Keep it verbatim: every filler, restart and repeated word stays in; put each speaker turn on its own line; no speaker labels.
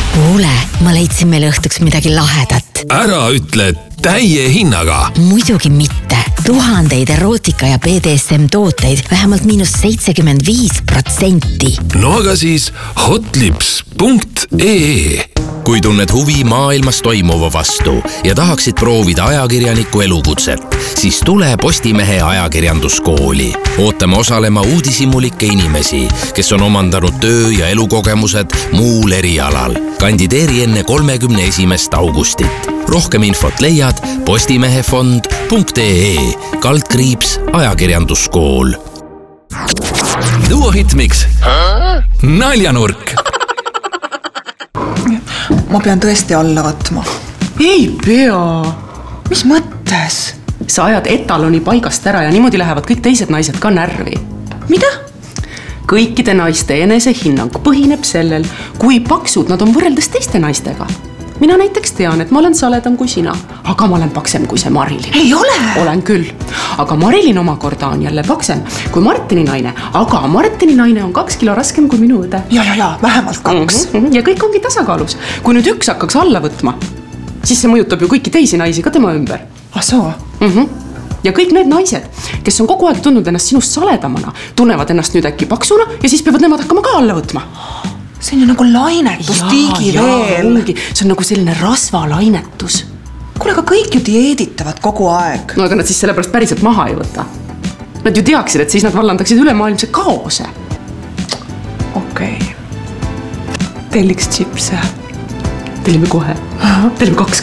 Kuule, ma leidsin meil õhtuks midagi lahedat.
Ära ütle täie hinnaga.
Muidugi mitte. Tuhandeid erootika ja B D S M tooteid vähemalt miinus seitsekümmend viis protsenti.
No aga siis hotlips punkt ee.
Kui tunned huvi maailmas toimuva vastu ja tahaksid proovida ajakirjaniku elukutset, siis tule Postimehe ajakirjanduskooli. Ootame osalema uudishimulike inimesi, kes on omandanud töö- ja elukogemused muul erialal. Kandideeri enne kolmekümne esimest augustit. Rohkem infot leiad postimehefond punkt ee kaldkriips ajakirjanduskool.
Duo hitmiks. Naljanurk.
Ma pean tõesti alla võtma.
Ei pea.
Mis mõttes?
Sa ajad etaloni paigast ära ja niimoodi lähevad kõik teised naised ka närvi.
Mida?
Kõikide naiste enesehinnang põhineb sellel, kui paksud nad on võrreldes teiste naistega. Mina näiteks tean, et ma olen saledam kui sina, aga ma olen paksem kui see Marilyn.
Ei ole!
Olen küll. Aga Marilyn omakorda on jälle paksem kui Martini naine, aga Martini naine on kaks kilo raskem kui minu õde.
Ja, ja, ja, vähemalt kaks.
Mm-hmm. Ja kõik ongi tasakaalus. Kui nüüd üks hakkaks alla võtma, siis see mõjutab ju kõiki teisi naisi ka tema ümber.
Ah, soo?
Mm-hmm. Ja kõik need naised, kes on kogu aeg tundnud ennast sinust saledamana, tunnevad ennast nüüd äkki paksuna ja siis peavad nemad hakkama ka alla võtma.
See on ju nagu lainetus, tiigi veel.
See on nagu selline rasvalainetus.
Kuule, aga kõik ju dieeditavad kogu aeg.
No aga nad siis sellepärast päriselt maha ei võta. Nad ju teaksid, et siis nad vallandaksid ülemaailmse kaose.
Okei. Telliks chipse.
Tellime kohe. Tellime kaks